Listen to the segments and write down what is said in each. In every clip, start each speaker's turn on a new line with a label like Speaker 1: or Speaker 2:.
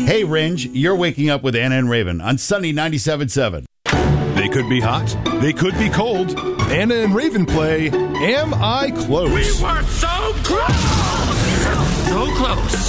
Speaker 1: Hey, Ringe, you're waking up with Anna and Raven on Sunny 97.7.
Speaker 2: They could be hot. They could be cold. Anna and Raven play Am I Close?
Speaker 3: We were so close! So close.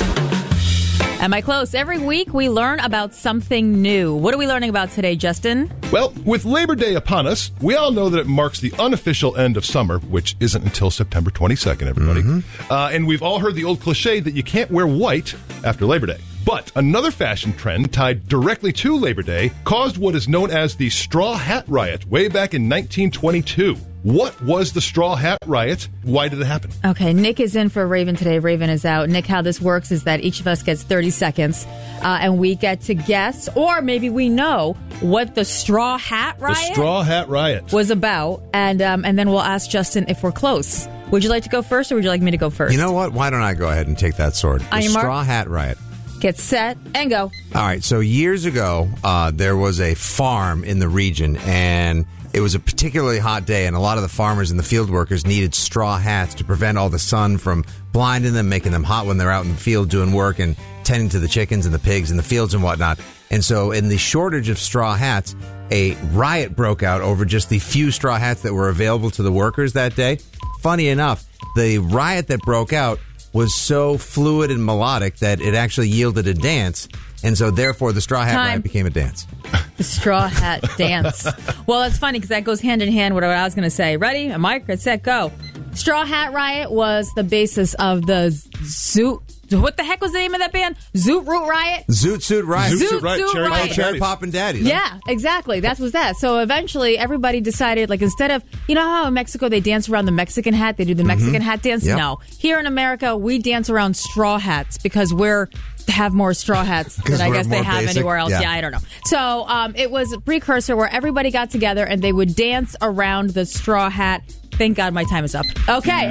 Speaker 4: Am I close? Every week we learn about something new. What are we learning about today, Justin?
Speaker 2: Well, with Labor Day upon us, we all know that it marks the unofficial end of summer, which isn't until September 22nd, everybody. And we've all heard the old cliche that you can't wear white after Labor Day. But another fashion trend tied directly to Labor Day caused what is known as the Straw Hat Riot way back in 1922. What was the Straw Hat Riot? Why did it happen?
Speaker 4: Okay, Nick is in for Raven today. Raven is out. Nick, how this works is that each of us gets 30 seconds, and we get to guess, or maybe we know, what the Straw Hat Riot,
Speaker 2: The Straw Hat Riot
Speaker 4: was about, and then we'll ask Justin if we're close. Would you like to go first, or would you like me to go first?
Speaker 5: You know what? Why don't I go ahead and take that sword?
Speaker 4: On
Speaker 5: The
Speaker 4: your mark?
Speaker 5: Straw Hat Riot.
Speaker 4: Get set and go.
Speaker 5: All right, so years ago, there was a farm in the region, and it was a particularly hot day, and a lot of the farmers and the field workers needed straw hats to prevent all the sun from blinding them, making them hot when they're out in the field doing work and tending to the chickens and the pigs in the fields and whatnot. And so in the shortage of straw hats, a riot broke out over just the few straw hats that were available to the workers that day. Funny enough, the riot that broke out was so fluid and melodic that it actually yielded a dance, and so therefore the Straw Hat Riot became a dance.
Speaker 4: The Straw Hat Dance. Well, it's funny because that goes hand in hand with what I was going to say. Ready? A mic, get set, go. Straw Hat Riot was the basis of the Zoot. What the heck was the name of that band? Zoot Root Riot?
Speaker 5: Zoot Suit Riot.
Speaker 4: Zoot Suit Riot.
Speaker 5: Cherry Poppin' Daddies.
Speaker 4: Yeah, exactly. That was that. So eventually everybody decided, like, instead of, you know how in Mexico they dance around the Mexican hat? They do the Mexican hat dance?
Speaker 5: Yep.
Speaker 4: No. Here in America, we dance around straw hats because have more straw hats than I guess they have
Speaker 5: basic.
Speaker 4: anywhere else. Yeah, I don't know. So it was a precursor where everybody got together and they would dance around the straw hat. Thank God my time is up. Okay.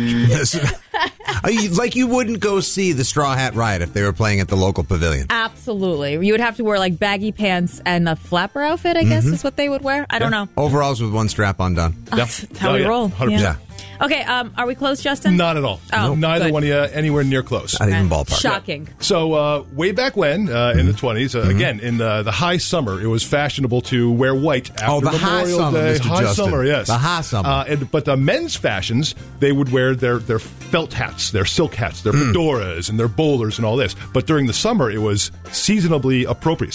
Speaker 5: Like you wouldn't go see the Straw Hat Riot if they were playing at the local pavilion.
Speaker 4: Absolutely. You would have to wear like baggy pants and a flapper outfit, I guess is what they would wear. I don't know.
Speaker 5: Overalls with one strap undone.
Speaker 4: That's how we roll.
Speaker 2: 100%.
Speaker 4: Yeah. Okay, are we close, Justin?
Speaker 2: Not at all.
Speaker 4: Oh,
Speaker 2: Neither
Speaker 4: good.
Speaker 2: one of you anywhere near close.
Speaker 5: Not even ballpark.
Speaker 4: Shocking.
Speaker 2: So way back when, in the 20s, again, in the high summer, it was fashionable to wear white after
Speaker 5: the high
Speaker 2: Memorial
Speaker 5: summer,
Speaker 2: Day.
Speaker 5: Mr.
Speaker 2: High
Speaker 5: Justin.
Speaker 2: summer, yes.
Speaker 5: The high summer.
Speaker 2: But the men's fashions, they would wear their felt hats, their silk hats, their fedoras, and their bowlers and all this. But during the summer, it was seasonally appropriate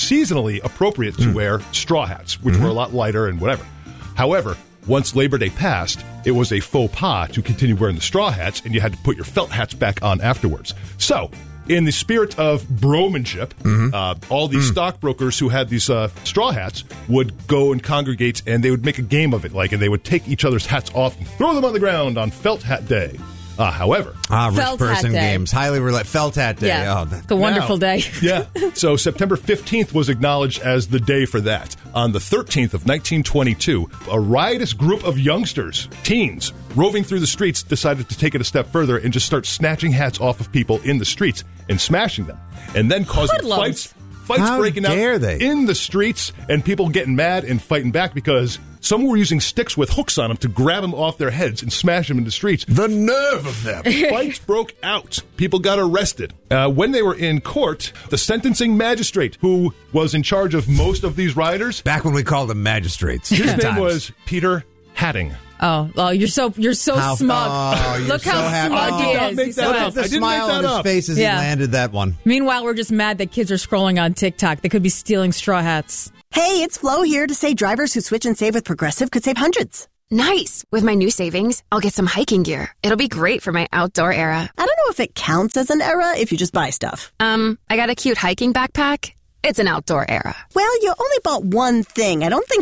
Speaker 2: to wear straw hats, which were a lot lighter and whatever. However, once Labor Day passed, it was a faux pas to continue wearing the straw hats, and you had to put your felt hats back on afterwards. So, in the spirit of bromanship, all these stockbrokers who had these straw hats would go and congregate, and they would make a game of it, and they would take each other's hats off and throw them on the ground on Felt Hat Day. However,
Speaker 5: rich
Speaker 4: Felt Hat
Speaker 5: person
Speaker 4: Day.
Speaker 5: games, highly related. Felt Hat Day.
Speaker 4: Yeah,
Speaker 5: Oh,
Speaker 4: it's a wonderful day.
Speaker 2: Yeah. So September 15th was acknowledged as the day for that. On the 13th of 1922, a riotous group of youngsters, teens, roving through the streets decided to take it a step further and just start snatching hats off of people in the streets and smashing them. And then causing
Speaker 4: Hoodlums.
Speaker 2: fights
Speaker 5: How
Speaker 2: breaking out
Speaker 5: dare they?
Speaker 2: in the streets and people getting mad and fighting back because some were using sticks with hooks on them to grab them off their heads and smash them in the streets.
Speaker 5: The nerve of them.
Speaker 2: Fights broke out. People got arrested. When they were in court, the sentencing magistrate, who was in charge of most of these rioters,
Speaker 5: Back when we called them magistrates.
Speaker 2: his name was Peter Hatting.
Speaker 4: Oh, you're so smug.
Speaker 5: Oh, you're
Speaker 4: Look
Speaker 5: so
Speaker 4: how
Speaker 5: happy.
Speaker 4: smug
Speaker 2: I
Speaker 4: he
Speaker 2: did not
Speaker 4: is.
Speaker 2: make
Speaker 4: He's
Speaker 2: that
Speaker 4: so
Speaker 2: up.
Speaker 4: happy.
Speaker 5: The
Speaker 2: I didn't
Speaker 5: smile
Speaker 2: make
Speaker 5: on
Speaker 2: that
Speaker 5: his
Speaker 2: up.
Speaker 5: face as
Speaker 4: Yeah.
Speaker 5: he landed that one.
Speaker 4: Meanwhile, we're just mad that kids are scrolling on TikTok. They could be stealing straw hats.
Speaker 6: Hey, it's Flo here to say drivers who switch and save with Progressive could save hundreds.
Speaker 7: Nice. With my new savings, I'll get some hiking gear. It'll be great for my outdoor era.
Speaker 6: I don't know if it counts as an era if you just buy stuff.
Speaker 7: I got a cute hiking backpack. It's an outdoor era.
Speaker 6: Well, you only bought one thing. I don't think